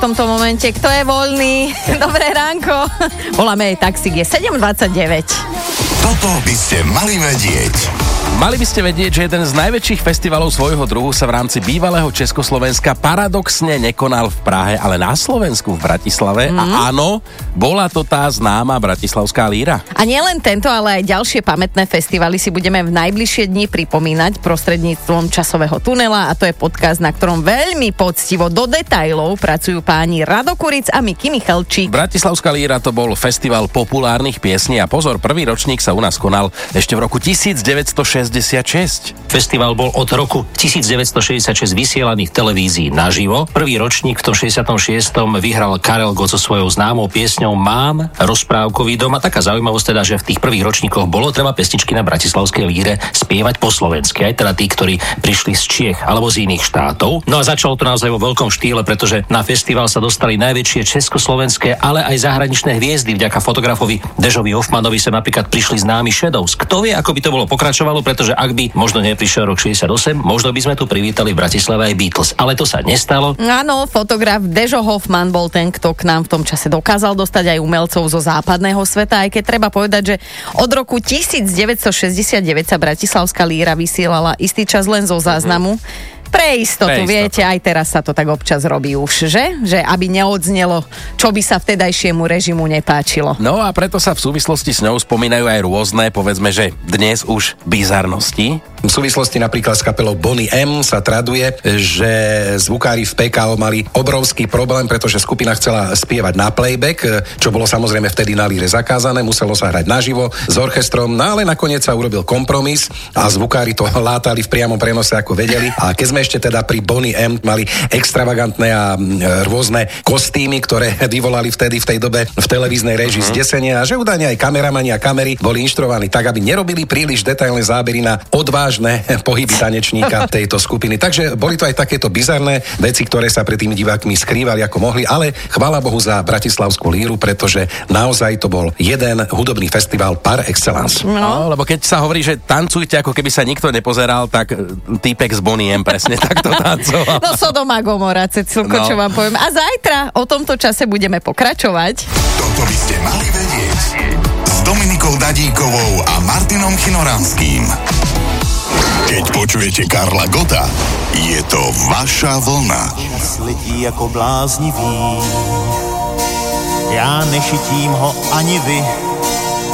tomto momente. Kto je voľný? Dobré ránko. Voláme jej taxík, je 7:29. Toto by ste mali vedieť. Mali by ste vedieť, že jeden z najväčších festivalov svojho druhu sa v rámci bývalého Československa paradoxne nekonal v Prahe, ale na Slovensku v Bratislave. A áno, bola to tá známa Bratislavská líra. A nielen tento, ale aj ďalšie pamätné festivaly si budeme v najbližšie dni pripomínať prostredníctvom časového tunela, a to je podcast, na ktorom veľmi poctivo do detailov pracujú páni Rado Kuric a Miky Michalčík. Bratislavská líra to bol festival populárnych piesní a pozor, prvý ročník sa u nás konal ešte v roku 1966. Festival bol od roku 1966 vysielaný v televízii naživo. Prvý ročník v tom 66. vyhral Karel Gott so svojou známou piesňou Mám rozprávkový dom. A taká zaujímavosť teda, že v tých prvých ročníkoch bolo treba pesničky na bratislavskej líre spievať po slovensky. Aj teda tí, ktorí prišli z Čiech alebo z iných štátov. No a začalo to naozaj vo veľkom štýle, pretože na festival sa dostali najväčšie československé, ale aj zahraničné hviezdy. Vďaka fotografovi Dežovi Hoffmanovi sa napríklad prišli známi Shadows. Kto vie, ako by to bolo pokračovalo, pretože ak by možno neprišiel rok 68, možno by sme tu privítali v Bratislave aj Beatles. Ale to sa nestalo. Áno, fotograf Dežo Hoffman bol ten, kto k nám v tom čase dokázal dostať aj umelcov zo západného sveta, aj keď treba povedať, že od roku 1969 sa Bratislavská líra vysielala istý čas len zo záznamu. Pre istotu, viete, aj teraz sa to tak občas robí už, že? Že aby neodznelo, čo by sa vtedajšiemu režimu nepáčilo. No a preto sa v súvislosti s ňou spomínajú aj rôzne, povedzme, že dnes už bizarnosti. V súvislosti napríklad s kapelou Boney M sa traduje, že zvukári v PKO mali obrovský problém, pretože skupina chcela spievať na playback, čo bolo samozrejme vtedy na líre zakázané, muselo sa hrať naživo s orchestrom, no ale nakoniec sa urobil kompromis a zvukári to látali v priamom prenose, ako vedeli. A keď sme ešte teda pri Boney M mali extravagantné a rôzne kostýmy, ktoré vyvolali vtedy v tej dobe v televíznej réžii zdesenia, a že údajne aj kameramani a kamery boli inštruovaní tak, aby nerobili príliš detailné zábery na odvážne pohyby tanečníka tejto skupiny. Takže boli to aj takéto bizarné veci, ktoré sa pred tými divákmi skrývali ako mohli, ale chvála Bohu za Bratislavskú líru, pretože naozaj to bol jeden hudobný festival par excellence. No, lebo keď sa hovorí, že tancujte, ako keby sa nikto nepozeral, tak týpek z Boney M presne takto tancoval. No Sodoma Gomora, Cecilko, čo vám poviem. A zajtra o tomto čase budeme pokračovať. Toto by ste mali vedieť. S Dominikou Dadíkovou a Martinom Chinoranským. Keď počujete Karla Gotta, je to vaša vlna. Letí jako bláznivý, já nešitím ho ani vy.